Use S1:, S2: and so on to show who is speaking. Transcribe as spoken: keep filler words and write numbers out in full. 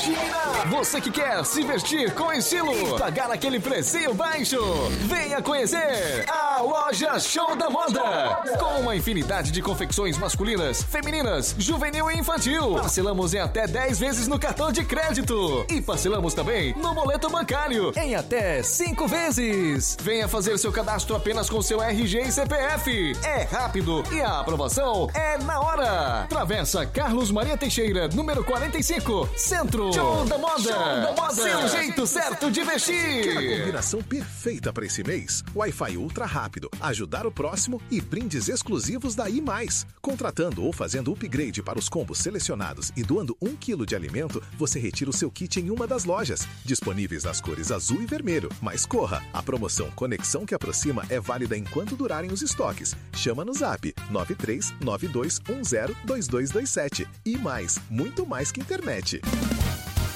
S1: China. Você que quer se vestir com estilo e pagar aquele precinho baixo, venha conhecer a Loja Show da Moda. Com uma infinidade de confecções masculinas, femininas, juvenil e infantil. Parcelamos em até dez vezes no cartão de crédito. E parcelamos também no boleto bancário em até cinco vezes. Venha fazer seu cadastro apenas com seu R G e C P F. É rápido e a aprovação é na hora. Travessa Carlos Maria Teixeira, número quarenta e cinco, Centro. Show da Moda. Show da Moda. Seu jeito certo de vestir.
S2: A combinação perfeita para esse mês. Wi-Fi ultra rápido, ajudar o próximo e brindes exclusivos da I mais. Contratando ou fazendo upgrade para os combos selecionados e doando um quilo de alimento, você retira o seu kit em uma das lojas. Disponíveis nas cores azul e vermelho. Mas corra, a promoção Conexão que Aproxima é válida enquanto durarem os estoques. Chama no zap nove três nove dois um zero dois dois dois sete. E mais, muito mais que internet.